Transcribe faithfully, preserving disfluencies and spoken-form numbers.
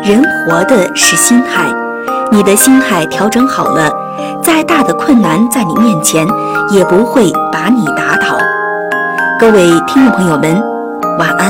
人活的是心态，你的心态调整好了，再大的困难在你面前也不会把你打倒。各位听众朋友们，晚安。